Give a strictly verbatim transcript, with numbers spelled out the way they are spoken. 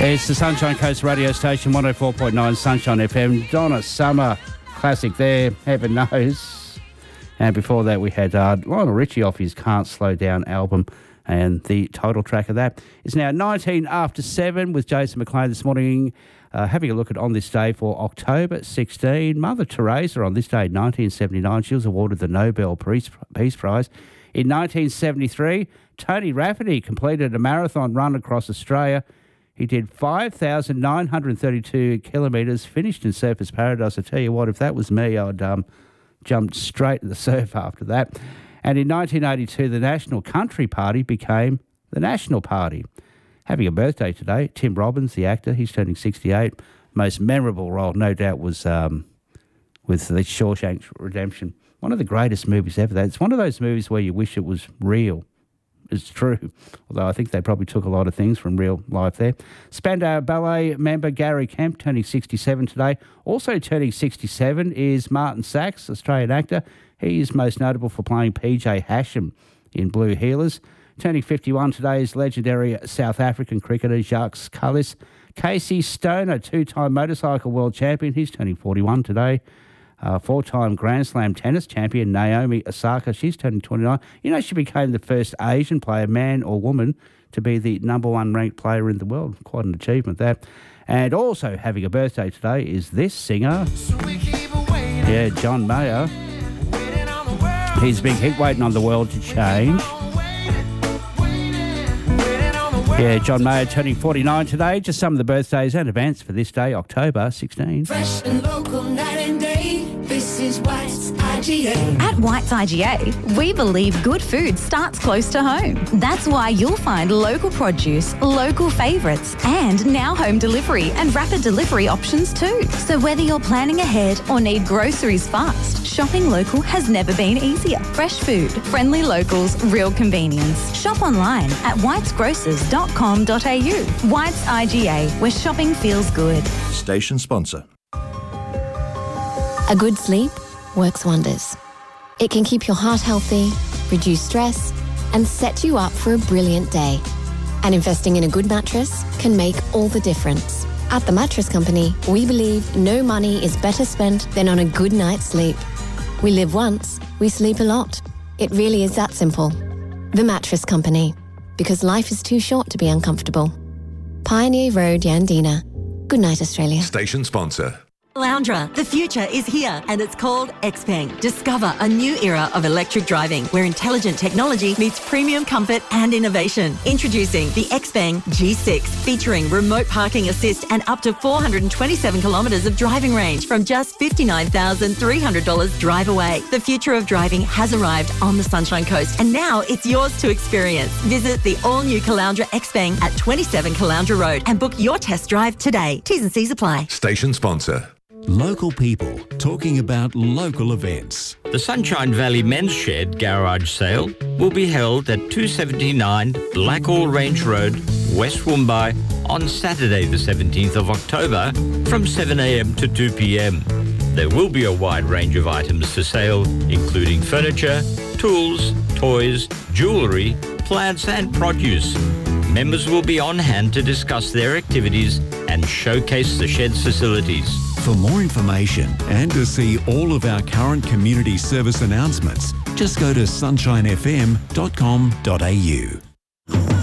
It's the Sunshine Coast radio station, one oh four point nine Sunshine F M. Donna Summer, classic there, Heaven Knows. And before that we had uh, Lionel Richie off his Can't Slow Down album, and the title track of that is now nineteen after seven with Jason McLean this morning, uh, having a look at on this day for October sixteenth. Mother Teresa on this day, nineteen seventy-nine, she was awarded the Nobel Peace, Peace Prize. In nineteen seventy-three, Tony Rafferty completed a marathon run across Australia. He did five thousand nine hundred thirty-two kilometres, finished in Surfers Paradise. I tell you what, if that was me, I'd um, jumped straight to the surf after that. And in nineteen eighty-two, the National Country Party became the National Party. Having a birthday today, Tim Robbins, the actor, he's turning sixty-eight. Most memorable role, no doubt, was um, with The Shawshank Redemption. One of the greatest movies ever. It's one of those movies where you wish it was real. It's true, although I think they probably took a lot of things from real life there. Spandau Ballet member Gary Kemp turning sixty-seven today. Also turning sixty-seven is Martin Sachs, Australian actor. He is most notable for playing P J Hashem in Blue Heelers. Turning fifty-one today is legendary South African cricketer Jacques Kallis. Casey Stoner, two-time motorcycle world champion. He's turning forty-one today. Uh, four-time Grand Slam tennis champion Naomi Osaka, she's turning twenty-nine. You know, she became the first Asian player, man or woman, to be the number one ranked player in the world. Quite an achievement, that. And also having a birthday today is this singer. So yeah, John Mayer. He's been keep waiting on the world to change. Yeah, John Mayer turning forty-nine today. Just some of the birthdays and events for this day, October sixteenth. Fresh and local, night and day. This is White's I G A. At White's I G A, we believe good food starts close to home. That's why you'll find local produce, local favourites, and now home delivery and rapid delivery options too. So whether you're planning ahead or need groceries fast, shopping local has never been easier. Fresh food, friendly locals, real convenience. Shop online at whites grocers dot com dot a u. White's I G A, where shopping feels good. Station sponsor. A good sleep works wonders. It can keep your heart healthy, reduce stress, and set you up for a brilliant day. And investing in a good mattress can make all the difference. At The Mattress Company, we believe no money is better spent than on a good night's sleep. We live once, we sleep a lot. It really is that simple. The Mattress Company, because life is too short to be uncomfortable. Pioneer Road, Yandina. Good night, Australia. Station sponsor. Caloundra, the future is here and it's called Xpeng. Discover a new era of electric driving where intelligent technology meets premium comfort and innovation. Introducing the Xpeng G six, featuring remote parking assist and up to four hundred twenty-seven kilometres of driving range from just fifty-nine thousand three hundred dollars drive away. The future of driving has arrived on the Sunshine Coast and now it's yours to experience. Visit the all-new Caloundra Xpeng at twenty-seven Caloundra Road and book your test drive today. T's and C's apply. Station sponsor. Local people talking about local events. The Sunshine Valley Men's Shed Garage Sale will be held at two seventy-nine Blackall Range Road, West Woombai, on Saturday the seventeenth of October from seven a m to two p m. There will be a wide range of items for sale, including furniture, tools, toys, jewellery, plants and produce. Members will be on hand to discuss their activities and showcase the shed's facilities. For more information and to see all of our current community service announcements, just go to sunshine f m dot com dot a u.